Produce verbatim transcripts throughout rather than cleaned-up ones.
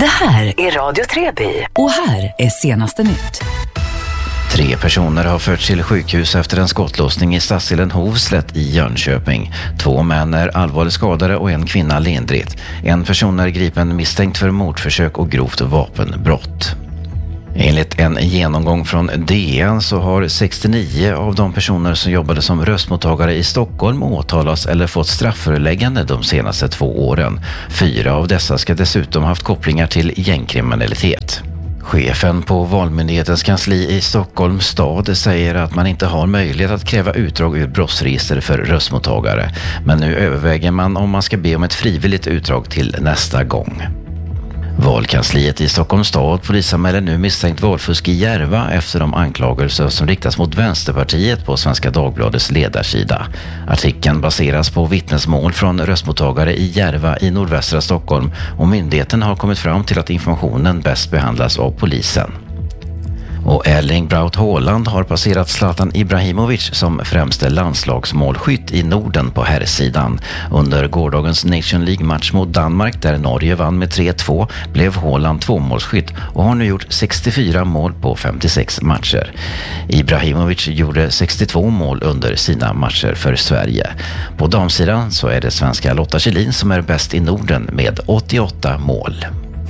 Det här är Radio Treby och här är senaste nytt. Tre personer har förts till sjukhus efter en skottlossning i stadsdelen Hovslätt i Jönköping. Två män är allvarligt skadade och en kvinna lindrigt. En person är gripen misstänkt för mordförsök och grovt vapenbrott. Enligt en genomgång från D N så har sextionio av de personer som jobbade som röstmottagare i Stockholm åtalats eller fått strafföreläggande de senaste två åren. Fyra av dessa ska dessutom haft kopplingar till gängkriminalitet. Chefen på Valmyndighetens kansli i Stockholms stad säger att man inte har möjlighet att kräva utdrag ur brottsregister för röstmottagare. Men nu överväger man om man ska be om ett frivilligt utdrag till nästa gång. Valkansliet i Stockholms stad polisanmäler nu misstänkt valfusk i Järva efter de anklagelser som riktas mot Vänsterpartiet på Svenska Dagbladets ledarsida. Artikeln baseras på vittnesmål från röstmottagare i Järva i nordvästra Stockholm och myndigheten har kommit fram till att informationen bäst behandlas av polisen. Och Erling Braut Haaland har passerat Zlatan Ibrahimovic som främste landslagsmålskytt i Norden på herrsidan. Under gårdagens Nation League-match mot Danmark där Norge vann med tre två blev Haaland tvåmålsskytt och har nu gjort sextiofyra mål på femtiosex matcher. Ibrahimovic gjorde sextiotvå mål under sina matcher för Sverige. På damsidan så är det svenska Lotta Kjellin som är bäst i Norden med åttioåtta mål.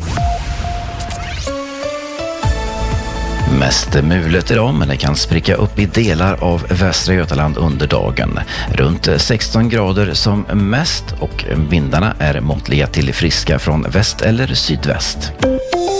Mest mulet idag, men det kan spricka upp i delar av Västra Götaland under dagen. Runt sexton grader som mest och vindarna är måttliga till friska från väst eller sydväst.